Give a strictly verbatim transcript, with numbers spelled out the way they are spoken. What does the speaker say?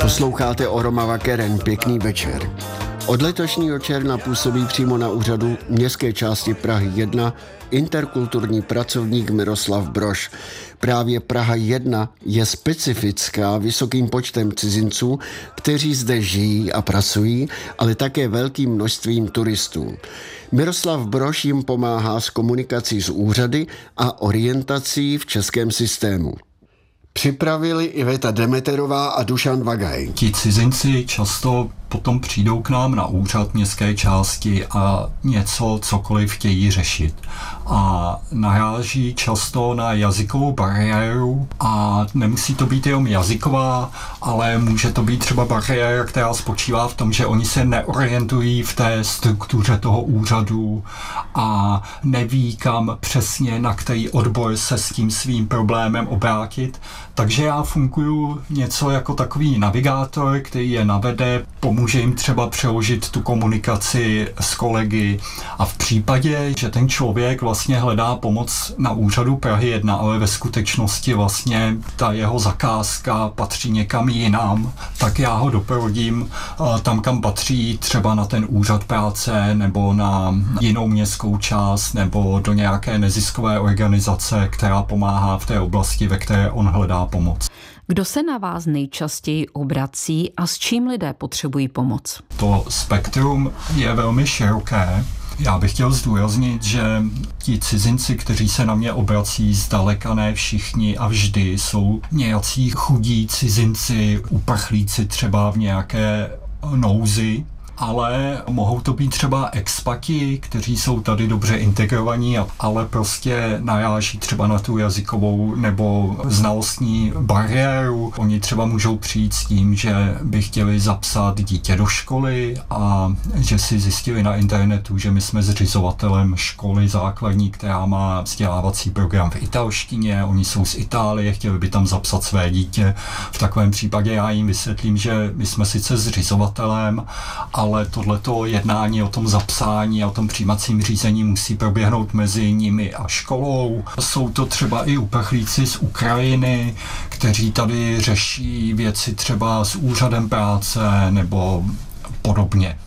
Posloucháte Oromava Keren, pěkný večer. Od letošního června působí přímo na úřadu městské části Prahy jedna interkulturní pracovník Miroslav Brož. Právě Praha jedna je specifická vysokým počtem cizinců, kteří zde žijí a pracují, ale také velkým množstvím turistů. Miroslav Brož jim pomáhá s komunikací s úřady a orientací v českém systému. Připravili Iveta Demeterová a Dušan Vagaj. Ti cizinci často potom přijdou k nám na úřad městské části a něco, cokoliv chtějí řešit. A naráží často na jazykovou bariéru a nemusí to být jenom jazyková, ale může to být třeba bariéra, která spočívá v tom, že oni se neorientují v té struktuře toho úřadu a neví, kam přesně, na který odbor se s tím svým problémem obrátit. Takže já funguju něco jako takový navigátor, který je navede, pomůže jim třeba přeložit tu komunikaci s kolegy a v případě, že ten člověk vlastně hledá pomoc na úřadu Prahy jedna, ale ve skutečnosti vlastně ta jeho zakázka patří někam jinam, tak já ho doprovodím tam, kam patří, třeba na ten úřad práce nebo na jinou městskou část nebo do nějaké neziskové organizace, která pomáhá v té oblasti, ve které on hledá pomoc. Kdo se na vás nejčastěji obrací a s čím lidé potřebují pomoc? To spektrum je velmi široké. Já bych chtěl zdůraznit, že ti cizinci, kteří se na mě obrací, zdaleka ne všichni a vždy jsou nějací chudí cizinci, uprchlíci třeba v nějaké nouzi, ale mohou to být třeba expati, kteří jsou tady dobře integrovaní, ale prostě naráží třeba na tu jazykovou nebo znalostní bariéru. Oni třeba můžou přijít s tím, že by chtěli zapsat dítě do školy a že si zjistili na internetu, že my jsme zřizovatelem školy základní, která má vzdělávací program v italštině, oni jsou z Itálie, chtěli by tam zapsat své dítě. V takovém případě já jim vysvětlím, že my jsme sice zřizovatelem, ale ale tohleto jednání o tom zapsání a o tom přijímacím řízení musí proběhnout mezi nimi a školou. Jsou to třeba i uprchlíci z Ukrajiny, kteří tady řeší věci třeba s úřadem práce nebo podobně.